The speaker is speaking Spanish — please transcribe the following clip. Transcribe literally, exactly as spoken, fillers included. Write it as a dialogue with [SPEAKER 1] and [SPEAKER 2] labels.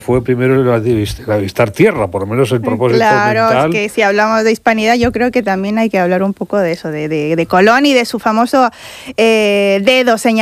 [SPEAKER 1] fue primero el avistar tierra, por lo menos el propósito
[SPEAKER 2] claro,
[SPEAKER 1] mental.
[SPEAKER 2] Es que si hablamos de hispanidad, yo creo que también hay que hablar un poco de eso, de, de, de Colón y de su famoso eh, dedo señalado.